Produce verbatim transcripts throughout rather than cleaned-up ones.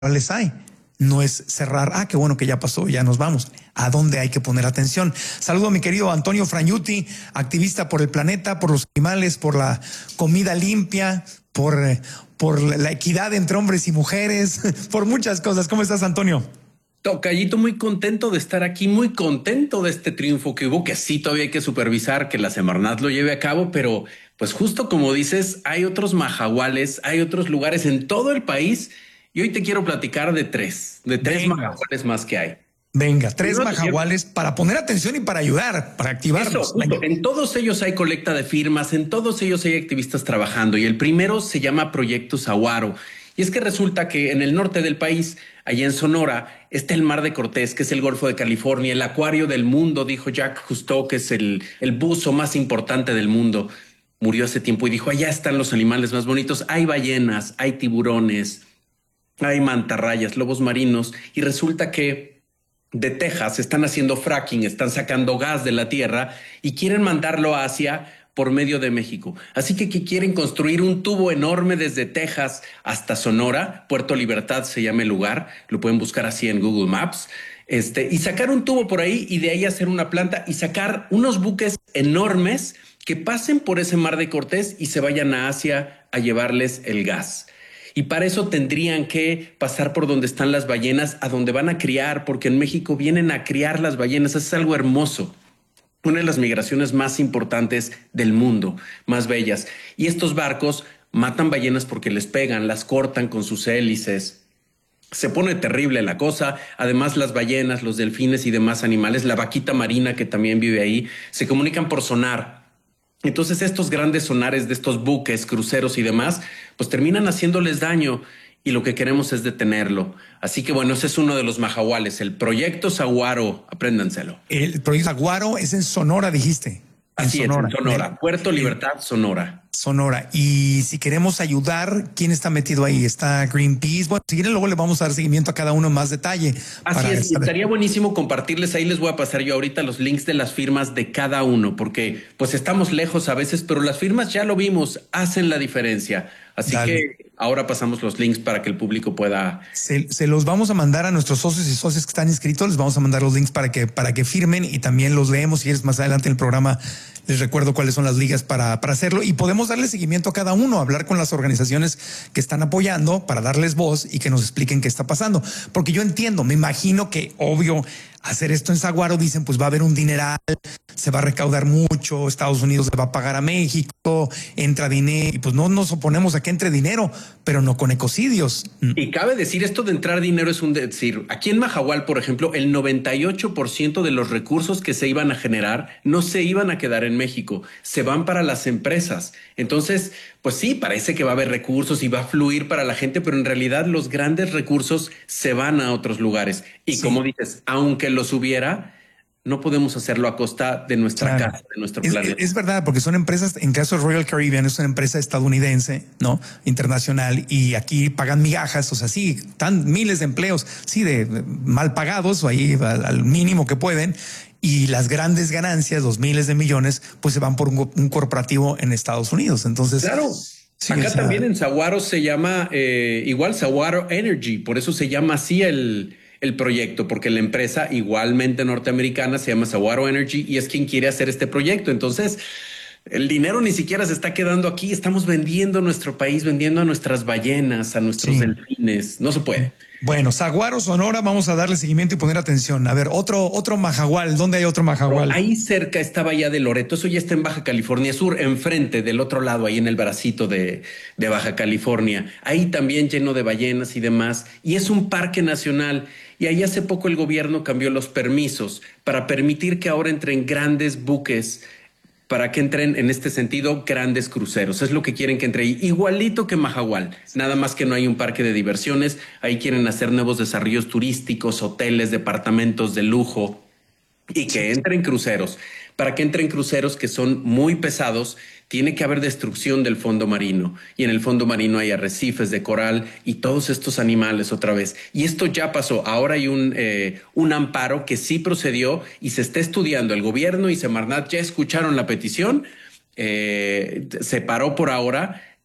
les hay. No es cerrar, ah, qué bueno que ya pasó, ya nos vamos. ¿A dónde hay que poner atención? Saludo a mi querido Antonio Fragnuti, activista por el planeta, por los animales, por la comida limpia, por, por la equidad entre hombres y mujeres, por muchas cosas. ¿Cómo estás, Antonio? Tocayito, muy contento de estar aquí, muy contento de este triunfo que hubo, que sí todavía hay que supervisar que la Semarnat lo lleve a cabo, pero pues justo como dices, hay otros majahuales, hay otros lugares en todo el país y hoy te quiero platicar de tres, de tres Venga. majahuales más que hay. Venga, tres Primero, majahuales para poner atención y para ayudar, para activarnos. Eso, justo, en todos ellos hay colecta de firmas, en todos ellos hay activistas trabajando y el primero se llama Proyecto Saguaro. Y es que resulta que en el norte del país, allá en Sonora, está el Mar de Cortés, que es el Golfo de California, el acuario del mundo, dijo Jacques Cousteau, que es el, el buzo más importante del mundo. Murió hace tiempo y dijo, allá están los animales más bonitos. Hay ballenas, hay tiburones, hay mantarrayas, lobos marinos. Y resulta que de Texas están haciendo fracking, están sacando gas de la tierra y quieren mandarlo hacia por medio de México. Así que, que quieren construir un tubo enorme desde Texas hasta Sonora, Puerto Libertad se llama el lugar, lo pueden buscar así en Google Maps, este, y sacar un tubo por ahí y de ahí hacer una planta y sacar unos buques enormes que pasen por ese Mar de Cortés y se vayan a Asia a llevarles el gas. Y para eso tendrían que pasar por donde están las ballenas, a donde van a criar, porque en México vienen a criar las ballenas, es algo hermoso. Una de las migraciones más importantes del mundo, más bellas. Y estos barcos matan ballenas porque les pegan, las cortan con sus hélices. Se pone terrible la cosa. Además, las ballenas, los delfines y demás animales, la vaquita marina que también vive ahí, se comunican por sonar. Entonces, estos grandes sonares de estos buques, cruceros y demás, pues terminan haciéndoles daño. Y lo que queremos es detenerlo. Así que bueno, ese es uno de los majahuales, el Proyecto Saguaro, apréndanselo. El Proyecto Saguaro es en Sonora, dijiste. Así es, en Sonora, Puerto Libertad, Sonora. Sonora. Y si queremos ayudar, ¿quién está metido ahí? ¿Está Greenpeace? Bueno, si quieren, luego le vamos a dar seguimiento a cada uno en más detalle. Así es, saber. Estaría buenísimo compartirles. Ahí les voy a pasar yo ahorita los links de las firmas de cada uno, porque pues estamos lejos a veces, pero las firmas ya lo vimos, hacen la diferencia. Así Dale. que ahora pasamos los links para que el público pueda... Se, se los vamos a mandar a nuestros socios y socias que están inscritos. Les vamos a mandar los links para que, para que firmen y también los leemos. Si quieres, más adelante en el programa les recuerdo cuáles son las ligas para, para hacerlo. Y podemos darle seguimiento a cada uno, hablar con las organizaciones que están apoyando para darles voz y que nos expliquen qué está pasando. Porque yo entiendo, me imagino que, obvio, hacer esto en Saguaro, dicen, pues va a haber un dineral, se va a recaudar mucho, Estados Unidos le va a pagar a México, entra dinero, y pues no nos oponemos a que entre dinero, pero no con ecocidios. Y cabe decir, esto de entrar dinero es un decir. Aquí en Mahahual, por ejemplo, el noventa y ocho por ciento de los recursos que se iban a generar no se iban a quedar en México, se van para las empresas. Entonces, pues sí, parece que va a haber recursos y va a fluir para la gente, pero en realidad los grandes recursos se van a otros lugares. Y sí. como dices, aunque los hubiera, no podemos hacerlo a costa de nuestra claro. casa, de nuestro es, planeta. Es verdad, porque son empresas, en caso de Royal Caribbean, es una empresa estadounidense, ¿no? Internacional, y aquí pagan migajas, o sea, sí, están miles de empleos, sí, de, de mal pagados, o ahí al, al mínimo que pueden, y las grandes ganancias, los miles de millones, pues se van por un, un corporativo en Estados Unidos. Entonces, claro. Sí, acá o sea, también en Saguaro se llama eh, igual Saguaro Energy, por eso se llama así el, el proyecto, porque la empresa igualmente norteamericana se llama Saguaro Energy y es quien quiere hacer este proyecto. Entonces, el dinero ni siquiera se está quedando aquí, estamos vendiendo nuestro país, vendiendo a nuestras ballenas, a nuestros sí. delfines, no se puede. Bueno, Saguaro, Sonora, vamos a darle seguimiento y poner atención. A ver, otro, otro majahual. ¿Dónde hay otro majahual? Ahí cerca está Bahía de Loreto. Eso ya está en Baja California Sur, enfrente, del otro lado, ahí en el bracito de, de Baja California. Ahí también lleno de ballenas y demás. Y es un parque nacional. Y ahí hace poco el gobierno cambió los permisos para permitir que ahora entren grandes buques, para que entren en este sentido grandes cruceros. Es lo que quieren que entre ahí, igualito que Mahahual. Nada más que no hay un parque de diversiones. Ahí quieren hacer nuevos desarrollos turísticos, hoteles, departamentos de lujo y que entren cruceros. Para que entren cruceros que son muy pesados, tiene que haber destrucción del fondo marino. Y en el fondo marino hay arrecifes de coral y todos estos animales otra vez. Y esto ya pasó. Ahora hay un, eh, un amparo que sí procedió y se está estudiando. El gobierno y Semarnat ya escucharon la petición. Eh, se paró por ahora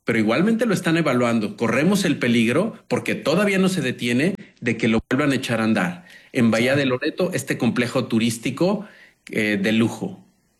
pero igualmente lo están evaluando. Corremos el peligro, porque todavía no se detiene, de que lo vuelvan a echar a andar. En Bahía de Loreto, este complejo turístico eh, de lujo.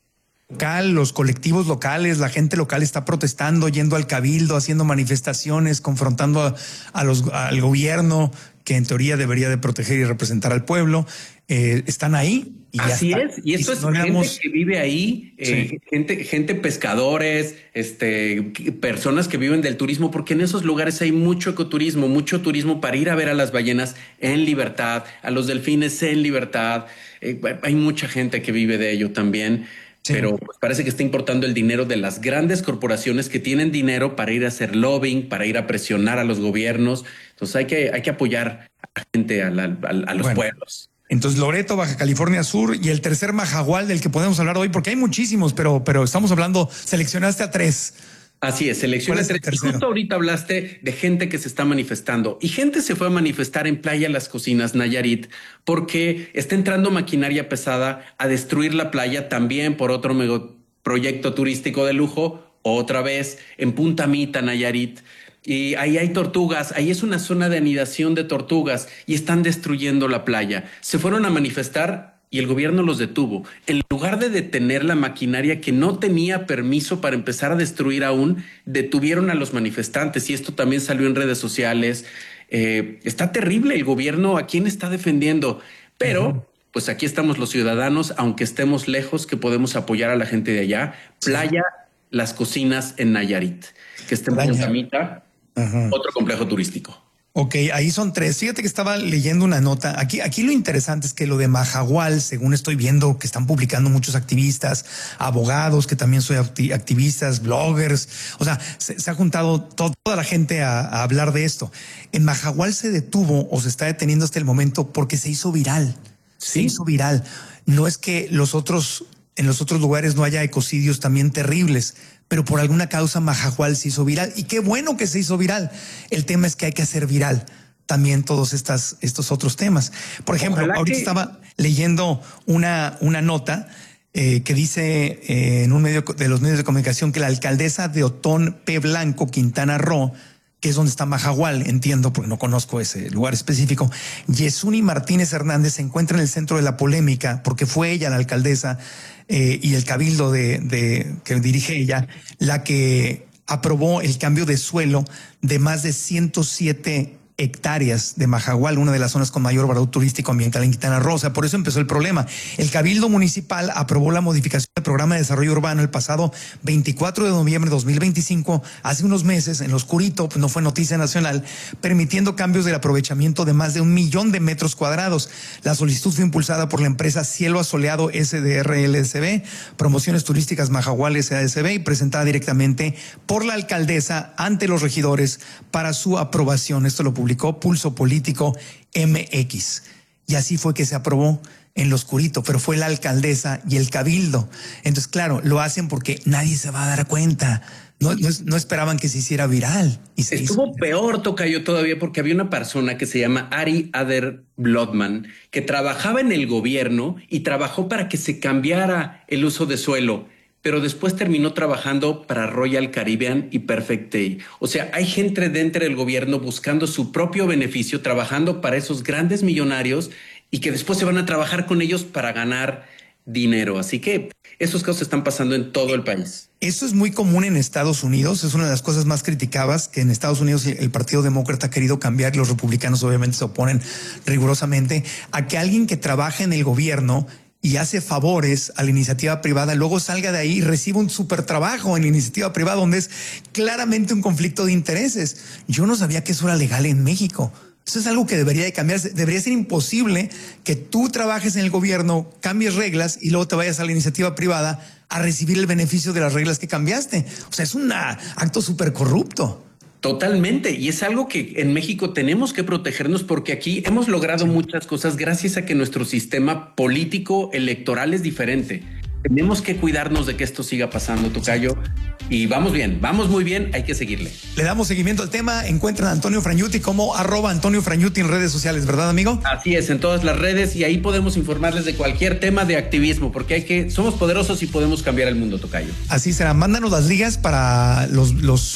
Local, los colectivos locales, la gente local está protestando, yendo al cabildo, haciendo manifestaciones, confrontando a, a los, al gobierno, que en teoría debería de proteger y representar al pueblo. Eh, están ahí. Y Así ya es, y esto y es si no gente damos... que vive ahí, eh, Sí. gente, gente pescadores, este, personas que viven del turismo, porque en esos lugares hay mucho ecoturismo, mucho turismo para ir a ver a las ballenas en libertad, a los delfines en libertad. Eh, hay mucha gente que vive de ello también. Sí. Pero pues, parece que está importando el dinero de las grandes corporaciones que tienen dinero para ir a hacer lobbying, para ir a presionar a los gobiernos. Entonces hay que, hay que apoyar a la gente, a, la, a, a los bueno. pueblos. Entonces, Loreto, Baja California Sur, y el tercer Mahahual del que podemos hablar hoy, porque hay muchísimos, pero, pero estamos hablando, seleccionaste a tres. Así es, seleccioné tres. Y justo ahorita hablaste de gente que se está manifestando, y gente se fue a manifestar en Playa Las Cocinas, Nayarit, porque está entrando maquinaria pesada a destruir la playa, también por otro megaproyecto turístico de lujo, otra vez en Punta Mita, Nayarit. Y ahí hay tortugas, ahí es una zona de anidación de tortugas y están destruyendo la playa. Se fueron a manifestar y el gobierno los detuvo. En lugar de detener la maquinaria que no tenía permiso para empezar a destruir aún, detuvieron a los manifestantes, y esto también salió en redes sociales. Eh, está terrible el gobierno, ¿a quién está defendiendo? Pero uh-huh. pues aquí estamos los ciudadanos, aunque estemos lejos, que podemos apoyar a la gente de allá. Playa Las Cocinas en Nayarit, que está en Punta Mita. Ajá. Otro complejo turístico. Ok, ahí son tres. Fíjate que estaba leyendo una nota. Aquí, aquí lo interesante es que lo de Mahahual, según estoy viendo que están publicando muchos activistas, abogados que también soy activistas, bloggers. O sea, se, se ha juntado todo, toda la gente a, a hablar de esto. En Mahahual se detuvo o se está deteniendo hasta el momento porque se hizo viral. Sí. Se hizo viral. No es que los otros, en los otros lugares no haya ecocidios también terribles, pero por alguna causa Mahahual se hizo viral, y qué bueno que se hizo viral. El tema es que hay que hacer viral también todos estas, estos otros temas. Por ejemplo, Ojalá ahorita que... estaba leyendo una, una nota eh, que dice eh, en un medio de los medios de comunicación que la alcaldesa de Otón P. Blanco, Quintana Roo, que es donde está Mahahual, entiendo, porque no conozco ese lugar específico, Yesuni Martínez Hernández se encuentra en el centro de la polémica porque fue ella, la alcaldesa, eh, y el cabildo de, de que dirige ella, la que aprobó el cambio de suelo de más de ciento siete hectáreas de Mahahual, una de las zonas con mayor valor turístico ambiental en Quintana Roo. O sea, por eso empezó el problema. El Cabildo Municipal aprobó la modificación del Programa de Desarrollo Urbano el pasado veinticuatro de noviembre de dos mil veinticinco, hace unos meses, en lo oscurito, pues no fue noticia nacional, permitiendo cambios del aprovechamiento de más de un millón de metros cuadrados. La solicitud fue impulsada por la empresa Cielo Asoleado S D R L S B, Promociones Turísticas Mahahual S A S B, y presentada directamente por la alcaldesa ante los regidores para su aprobación. Esto lo publicó publicó Pulso Político M X, y así fue que se aprobó en lo oscurito, pero fue la alcaldesa y el cabildo. Entonces, claro, lo hacen porque nadie se va a dar cuenta. No, no, no esperaban que se hiciera viral. Y se Estuvo hizo. peor, tocayo, todavía, porque había una persona que se llama Ari Ader Blodman, que trabajaba en el gobierno y trabajó para que se cambiara el uso de suelo, pero después terminó trabajando para Royal Caribbean y Perfect Day. O sea, hay gente dentro del gobierno buscando su propio beneficio, trabajando para esos grandes millonarios, y que después se van a trabajar con ellos para ganar dinero. Así que esos casos están pasando en todo el país. Eso es muy común en Estados Unidos. Es una de las cosas más criticadas, que en Estados Unidos el Partido Demócrata ha querido cambiar, y los republicanos obviamente se oponen rigurosamente a que alguien que trabaja en el gobierno y hace favores a la iniciativa privada, luego salga de ahí y reciba un super trabajo en la iniciativa privada, donde es claramente un conflicto de intereses. Yo no sabía que eso era legal en México. Eso es algo que debería de cambiarse. Debería ser imposible que tú trabajes en el gobierno, cambies reglas y luego te vayas a la iniciativa privada a recibir el beneficio de las reglas que cambiaste. O sea, es un acto súper corrupto. Totalmente. Y es algo que en México tenemos que protegernos, porque aquí hemos logrado sí. muchas cosas gracias a que nuestro sistema político electoral es diferente. Tenemos que cuidarnos de que esto siga pasando, tocayo. Y vamos bien, vamos muy bien, hay que seguirle. Le damos seguimiento al tema. Encuentran a Antonio Fragnuti como arroba Antonio Fragnuti en redes sociales, ¿verdad, amigo? Así es, en todas las redes, y ahí podemos informarles de cualquier tema de activismo, porque hay que, somos poderosos y podemos cambiar el mundo, tocayo. Así será. Mándanos las ligas para los, los, los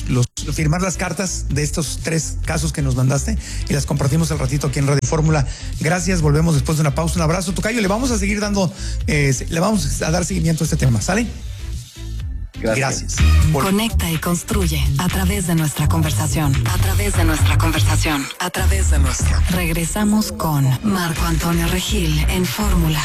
firmar las cartas de estos tres casos que nos mandaste y las compartimos al ratito aquí en Radio Fórmula. Gracias, volvemos después de una pausa. Un abrazo, tocayo. Le vamos a seguir dando, eh, le vamos a dar seguimiento a este tema, ¿sale? Gracias. Gracias. Conecta y construye a través de nuestra conversación, a través de nuestra conversación, a través de nuestra. Regresamos con Marco Antonio Regil en Fórmula.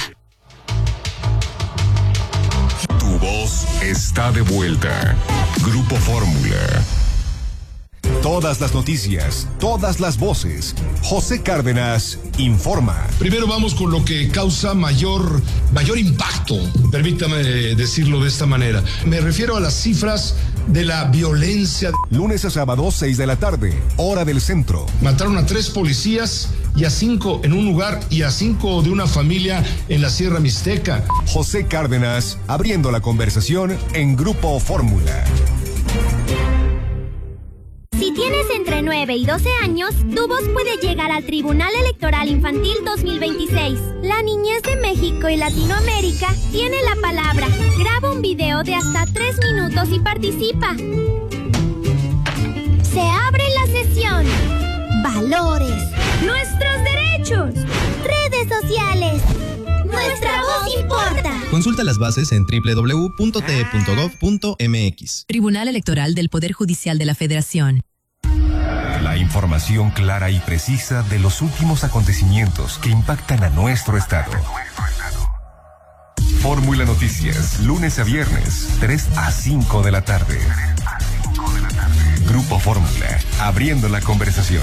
Tu voz está de vuelta. Grupo Fórmula. Todas las noticias, todas las voces. José Cárdenas informa. Primero vamos con lo que causa mayor, mayor impacto, permítame decirlo de esta manera. Me refiero a las cifras de la violencia. Lunes a sábado, seis de la tarde, hora del centro. Mataron a tres policías y a cinco en un lugar y a cinco de una familia en la Sierra Mixteca. José Cárdenas, abriendo la conversación en Grupo Fórmula. Si tienes entre nueve y doce años, tu voz puede llegar al Tribunal Electoral Infantil dos mil veintiséis. La niñez de México y Latinoamérica tiene la palabra. Graba un video de hasta tres minutos y participa. Se abre la sesión. Valores. Nuestros derechos. Redes sociales. Nuestra voz importa. Consulta las bases en doble u doble u doble u punto t e punto gov punto m x. Tribunal Electoral del Poder Judicial de la Federación. La información clara y precisa de los últimos acontecimientos que impactan a nuestro estado. Fórmula Noticias, lunes a viernes, tres a cinco de la tarde. Grupo Fórmula, abriendo la conversación.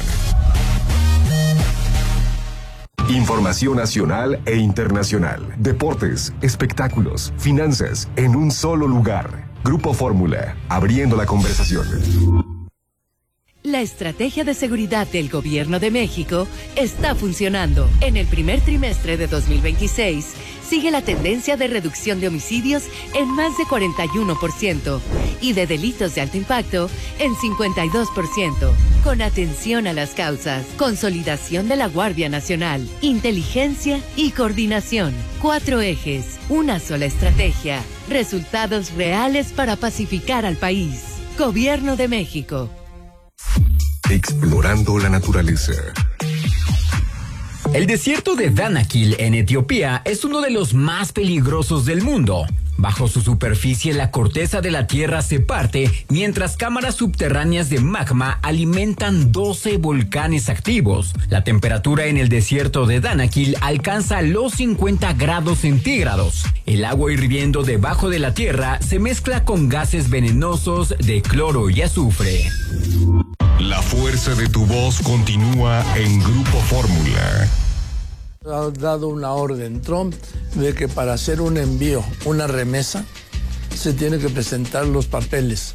Información nacional e internacional, deportes, espectáculos, finanzas, en un solo lugar. Grupo Fórmula, abriendo la conversación. La estrategia de seguridad del Gobierno de México está funcionando. En el primer trimestre de dos mil veintiséis, sigue la tendencia de reducción de homicidios en más de cuarenta y uno por ciento y de delitos de alto impacto en cincuenta y dos por ciento. Con atención a las causas, consolidación de la Guardia Nacional, inteligencia y coordinación. Cuatro ejes, una sola estrategia, resultados reales para pacificar al país. Gobierno de México. Explorando la naturaleza. El desierto de Danakil en Etiopía es uno de los más peligrosos del mundo. Bajo su superficie, la corteza de la tierra se parte, mientras cámaras subterráneas de magma alimentan doce volcanes activos. La temperatura en el desierto de Danakil alcanza los cincuenta grados centígrados. El agua hirviendo debajo de la tierra se mezcla con gases venenosos de cloro y azufre. La fuerza de tu voz continúa en Grupo Fórmula. Ha dado una orden Trump de que para hacer un envío, una remesa, se tiene que presentar los papeles.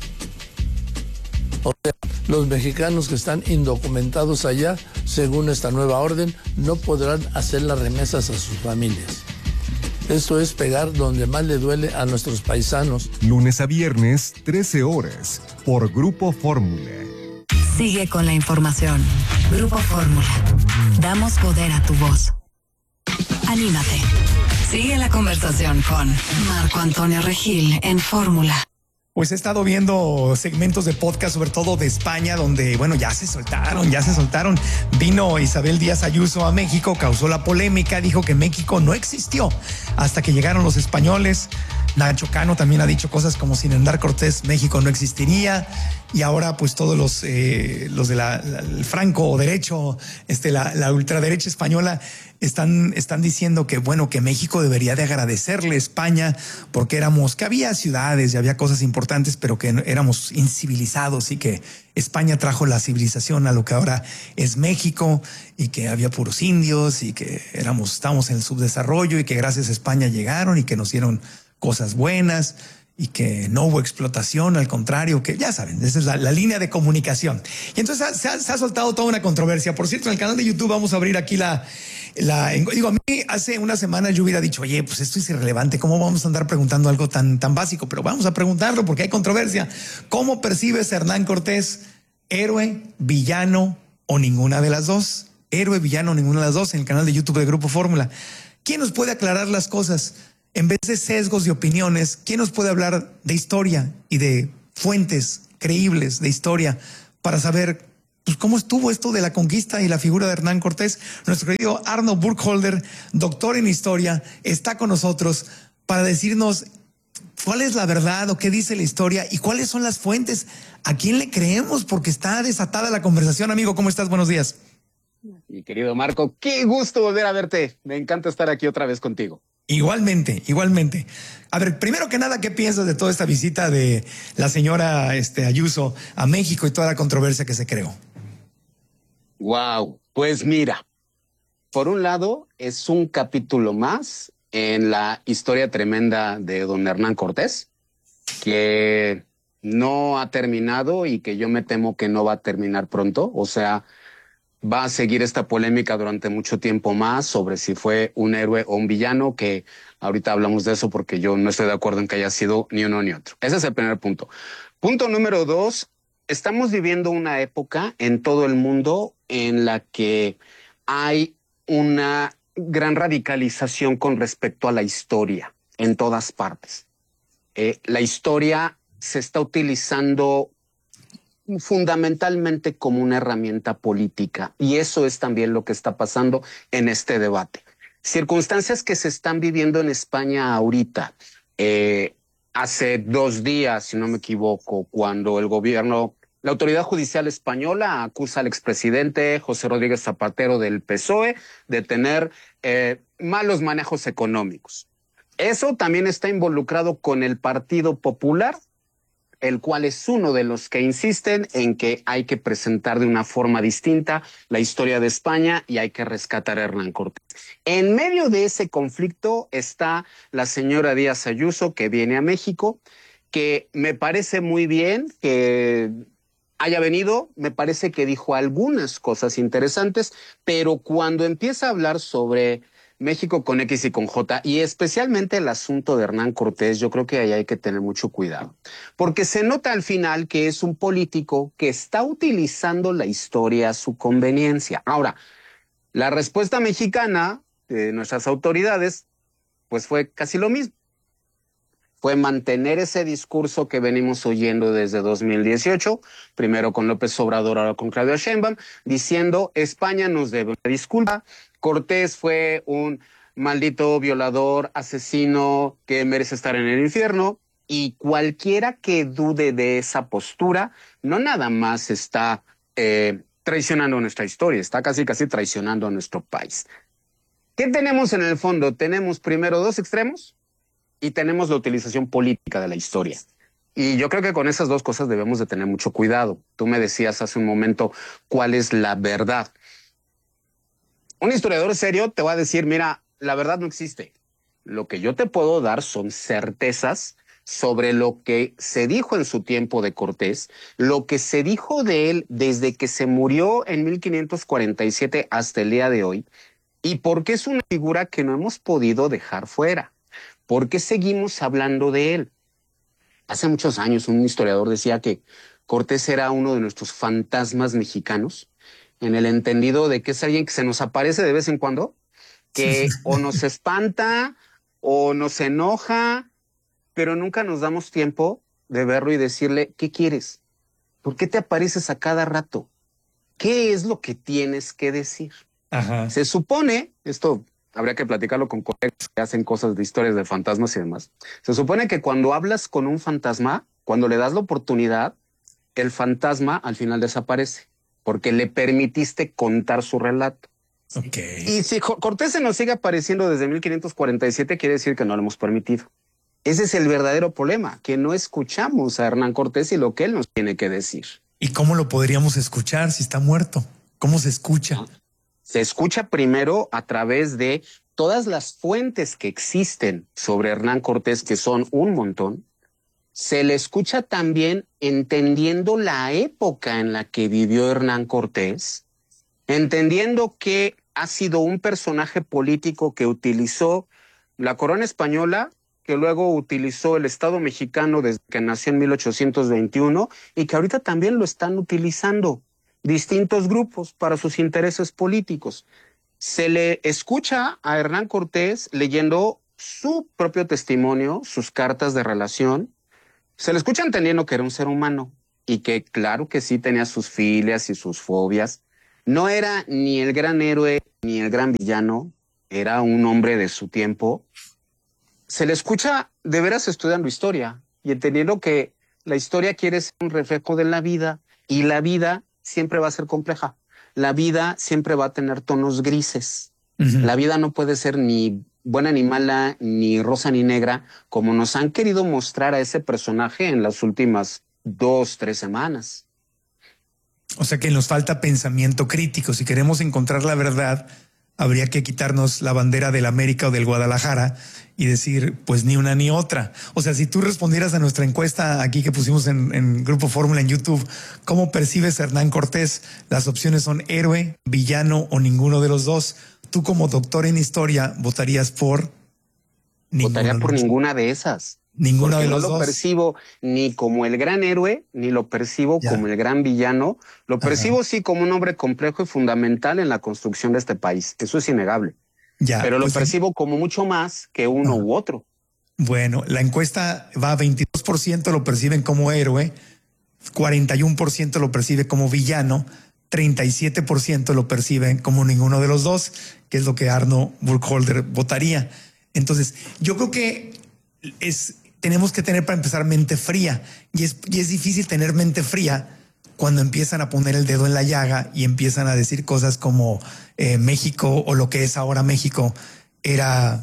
O sea, los mexicanos que están indocumentados allá, según esta nueva orden, no podrán hacer las remesas a sus familias. Esto es pegar donde más le duele a nuestros paisanos. Lunes a viernes, trece horas, por Grupo Fórmula. Sigue con la información. Grupo Fórmula. Damos poder a tu voz. Anímate. Sigue la conversación con Marco Antonio Regil en Fórmula. Pues he estado viendo segmentos de podcast, sobre todo de España, donde, bueno, ya se soltaron, ya se soltaron. Vino Isabel Díaz Ayuso a México, causó la polémica, dijo que México no existió hasta que llegaron los españoles. Nacho Cano también ha dicho cosas como sin Hernán Cortés México no existiría. Y ahora pues todos los, eh, los de la, la, el franco o derecho, este, la, la ultraderecha española están, están diciendo que bueno, que México debería de agradecerle a España porque éramos, que había ciudades y había cosas importantes, pero que éramos incivilizados y que España trajo la civilización a lo que ahora es México y que había puros indios y que éramos, estábamos en el subdesarrollo y que gracias a España llegaron y que nos dieron cosas buenas y que no hubo explotación, al contrario, que ya saben, esa es la, la línea de comunicación. Y entonces se ha, se ha soltado toda una controversia. Por cierto, en el canal de YouTube vamos a abrir aquí la, la... Digo, a mí hace una semana yo hubiera dicho, oye, pues esto es irrelevante, ¿cómo vamos a andar preguntando algo tan, tan básico? Pero vamos a preguntarlo porque hay controversia. ¿Cómo percibes a Hernán Cortés? ¿Héroe, villano o ninguna de las dos? Héroe, villano o ninguna de las dos en el canal de YouTube de Grupo Fórmula. ¿Quién nos puede aclarar las cosas? En vez de sesgos y opiniones, ¿quién nos puede hablar de historia y de fuentes creíbles de historia para saber pues, cómo estuvo esto de la conquista y la figura de Hernán Cortés. Nuestro querido Arno Burkholder, doctor en historia, está con nosotros para decirnos cuál es la verdad o qué dice la historia y cuáles son las fuentes. ¿A quién le creemos? Porque está desatada la conversación. Amigo, ¿cómo estás? Buenos días. Mi querido Marco, qué gusto volver a verte. Me encanta estar aquí otra vez contigo. Igualmente, igualmente. A ver, primero que nada, ¿qué piensas de toda esta visita de la señora este, Ayuso a México y toda la controversia que se creó? Wow, pues mira, por un lado es un capítulo más en la historia tremenda de don Hernán Cortés, que no ha terminado y que yo me temo que no va a terminar pronto. O sea, va a seguir esta polémica durante mucho tiempo más sobre si fue un héroe o un villano, que ahorita hablamos de eso porque yo no estoy de acuerdo en que haya sido ni uno ni otro. Ese es el primer punto. Punto número dos, estamos viviendo una época en todo el mundo en la que hay una gran radicalización con respecto a la historia en todas partes. Eh, la historia se está utilizando fundamentalmente como una herramienta política, y eso es también lo que está pasando en este debate. Circunstancias que se están viviendo en España ahorita. Eh, hace dos días, si no me equivoco, cuando el gobierno, la autoridad judicial española acusa al expresidente José Rodríguez Zapatero del P S O E de tener eh, malos manejos económicos. Eso también está involucrado con el Partido Popular, el cual es uno de los que insisten en que hay que presentar de una forma distinta la historia de España y hay que rescatar a Hernán Cortés. En medio de ese conflicto está la señora Díaz Ayuso, que viene a México, que me parece muy bien que haya venido, me parece que dijo algunas cosas interesantes, pero cuando empieza a hablar sobre México con X y con J, y especialmente el asunto de Hernán Cortés, yo creo que ahí hay que tener mucho cuidado, porque se nota al final que es un político que está utilizando la historia a su conveniencia. Ahora, la respuesta mexicana de nuestras autoridades, pues fue casi lo mismo. Fue mantener ese discurso que venimos oyendo desde dos mil dieciocho, primero con López Obrador, ahora con Claudia Sheinbaum, diciendo España nos debe una disculpa, Cortés fue un maldito violador, asesino que merece estar en el infierno, y cualquiera que dude de esa postura no nada más está eh, traicionando nuestra historia, está casi casi traicionando a nuestro país. ¿Qué tenemos en el fondo? Tenemos primero dos extremos y tenemos la utilización política de la historia. Y yo creo que con esas dos cosas debemos de tener mucho cuidado. Tú me decías hace un momento cuál es la verdad. Un historiador serio te va a decir, mira, la verdad no existe. Lo que yo te puedo dar son certezas sobre lo que se dijo en su tiempo de Cortés, lo que se dijo de él desde que se murió en mil quinientos cuarenta y siete hasta el día de hoy, y por qué es una figura que no hemos podido dejar fuera. ¿Por qué seguimos hablando de él? Hace muchos años un historiador decía que Cortés era uno de nuestros fantasmas mexicanos, en el entendido de que es alguien que se nos aparece de vez en cuando, que o nos espanta o nos enoja, pero nunca nos damos tiempo de verlo y decirle, ¿qué quieres? ¿Por qué te apareces a cada rato? ¿Qué es lo que tienes que decir? Ajá. Se supone, esto habría que platicarlo con colegas que hacen cosas de historias de fantasmas y demás. Se supone que cuando hablas con un fantasma, cuando le das la oportunidad, el fantasma al final desaparece, porque le permitiste contar su relato. Okay. Y si Cortés se nos sigue apareciendo desde mil quinientos cuarenta y siete, quiere decir que no lo hemos permitido. Ese es el verdadero problema, que no escuchamos a Hernán Cortés y lo que él nos tiene que decir. ¿Y cómo lo podríamos escuchar si está muerto? ¿Cómo se escucha? Se escucha primero a través de todas las fuentes que existen sobre Hernán Cortés, que son un montón. Se le escucha también entendiendo la época en la que vivió Hernán Cortés, entendiendo que ha sido un personaje político que utilizó la corona española, que luego utilizó el Estado mexicano desde que nació en mil ochocientos veintiuno y que ahorita también lo están utilizando distintos grupos para sus intereses políticos. Se le escucha a Hernán Cortés leyendo su propio testimonio, sus cartas de relación. Se le escucha entendiendo que era un ser humano, y que claro que sí tenía sus filias y sus fobias. No era ni el gran héroe ni el gran villano, era un hombre de su tiempo. Se le escucha de veras estudiando historia y entendiendo que la historia quiere ser un reflejo de la vida y la vida siempre va a ser compleja. La vida siempre va a tener tonos grises. Uh-huh. La vida no puede ser ni buena ni mala, ni rosa ni negra, como nos han querido mostrar a ese personaje en las últimas dos, tres semanas. O sea que nos falta pensamiento crítico. Si queremos encontrar la verdad, habría que quitarnos la bandera del América o del Guadalajara y decir, pues ni una ni otra. O sea, si tú respondieras a nuestra encuesta aquí que pusimos en, en Grupo Fórmula en YouTube, ¿cómo percibes a Hernán Cortés? Las opciones son héroe, villano o ninguno de los dos. Tú como doctor en historia votarías por... Votaría por ninguna de esas. Ninguna de los dos. No lo percibo ni como el gran héroe, ni lo percibo ya. como el gran villano. Lo percibo Ajá. sí como un hombre complejo y fundamental en la construcción de este país. Eso es innegable. Ya, Pero pues lo percibo como mucho más que uno Ajá. u otro. Bueno, la encuesta va a veintidós por ciento lo perciben como héroe, cuarenta y uno por ciento lo percibe como villano, treinta y siete por ciento lo perciben como ninguno de los dos, que es lo que Arno Burkholder votaría. Entonces, yo creo que es... tenemos que tener para empezar mente fría y es, y es difícil tener mente fría cuando empiezan a poner el dedo en la llaga y empiezan a decir cosas como eh, México o lo que es ahora México era,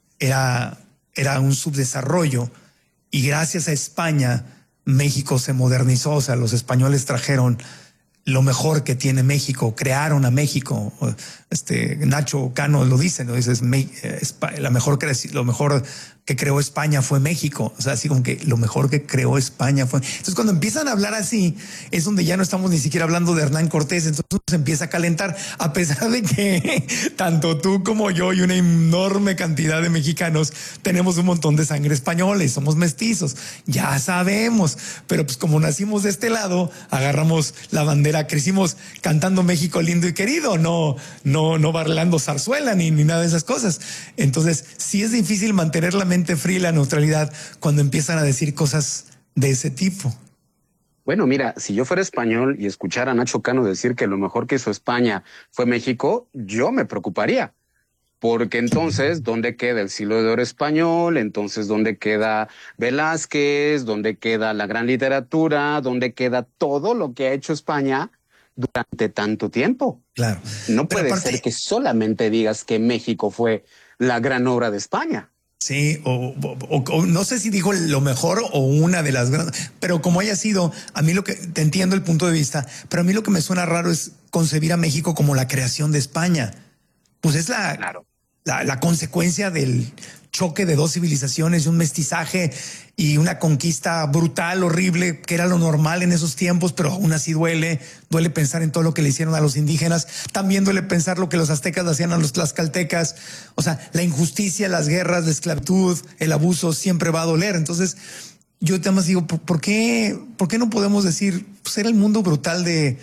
era, era un subdesarrollo y gracias a España México se modernizó. O sea, los españoles trajeron lo mejor que tiene México, crearon a México. Este Nacho Cano lo dice, ¿no? Dice, es la mejor, lo mejor que creó España fue México. O sea, así como que lo mejor que creó España fue. Entonces, cuando empiezan a hablar así, es donde ya no estamos ni siquiera hablando de Hernán Cortés. Entonces se empieza a calentar, a pesar de que tanto tú como yo y una enorme cantidad de mexicanos tenemos un montón de sangre española y somos mestizos. Ya sabemos, pero pues como nacimos de este lado, agarramos la bandera, crecimos cantando México lindo y querido, no, no, no bailando zarzuela ni, ni nada de esas cosas. Entonces, sí es difícil mantener la mente fría y la neutralidad cuando empiezan a decir cosas de ese tipo. Bueno, mira, si yo fuera español y escuchara a Nacho Cano decir que lo mejor que hizo España fue México, yo me preocuparía. Porque entonces, ¿dónde queda el siglo de oro español? Entonces, ¿dónde queda Velázquez? ¿Dónde queda la gran literatura? ¿Dónde queda todo lo que ha hecho España durante tanto tiempo? Claro. No puede aparte... ser que solamente digas que México fue la gran obra de España. Sí, o, o, o no sé si dijo lo mejor o una de las grandes, pero como haya sido, a mí lo que, te entiendo el punto de vista, pero a mí lo que me suena raro es concebir a México como la creación de España. Pues es la, claro. la, la consecuencia del choque de dos civilizaciones y un mestizaje y una conquista brutal, horrible, que era lo normal en esos tiempos, pero aún así duele, duele pensar en todo lo que le hicieron a los indígenas, también duele pensar lo que los aztecas hacían a los tlaxcaltecas. O sea, la injusticia, las guerras, la esclavitud, el abuso siempre va a doler. Entonces, yo además digo, ¿por, por qué, por qué no podemos decir, pues era el mundo brutal de,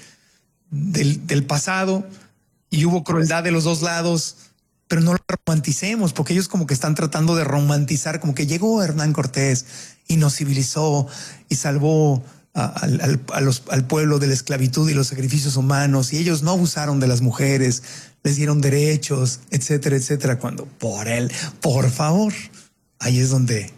del, del pasado y hubo crueldad de los dos lados? Pero no lo romanticemos, porque ellos como que están tratando de romantizar, como que llegó Hernán Cortés y nos civilizó y salvó a, a, a los, al pueblo de la esclavitud y los sacrificios humanos, y ellos no abusaron de las mujeres, les dieron derechos, etcétera, etcétera, cuando por él, por favor, ahí es donde...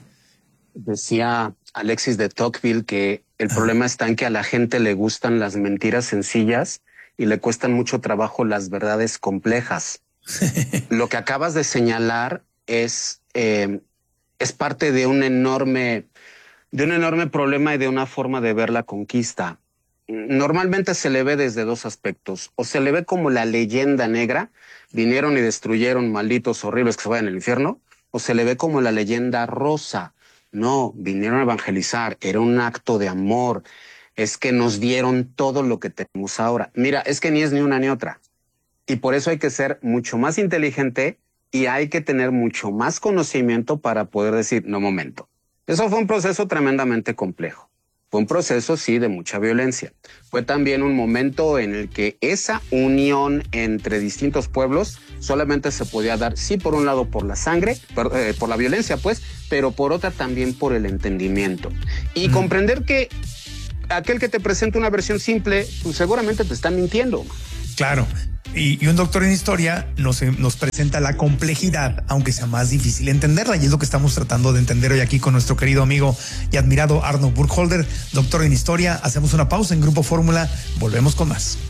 Decía Alexis de Tocqueville que el ah. problema está en que a la gente le gustan las mentiras sencillas y le cuestan mucho trabajo las verdades complejas. Lo que acabas de señalar es, eh, es parte de un enorme, de un enorme problema y de una forma de ver la conquista. Normalmente se le ve desde dos aspectos. O se le ve como la leyenda negra, vinieron y destruyeron malditos horribles que se vayan al infierno, o se le ve como la leyenda rosa. No, vinieron a evangelizar, era un acto de amor, es que nos dieron todo lo que tenemos ahora. Mira, es que ni es ni una ni otra. Y por eso hay que ser mucho más inteligente y hay que tener mucho más conocimiento para poder decir, no, momento. Eso fue un proceso tremendamente complejo. Fue un proceso, sí, de mucha violencia. Fue también un momento en el que esa unión entre distintos pueblos solamente se podía dar, sí, por un lado por la sangre, por, eh, por la violencia, pues, pero por otra también por el entendimiento. Y mm. comprender que aquel que te presenta una versión simple, pues seguramente te está mintiendo. Claro. Y, y un doctor en historia nos, nos presenta la complejidad, aunque sea más difícil entenderla, y es lo que estamos tratando de entender hoy aquí con nuestro querido amigo y admirado Arno Burkholder, doctor en historia. Hacemos una pausa en Grupo Fórmula, volvemos con más.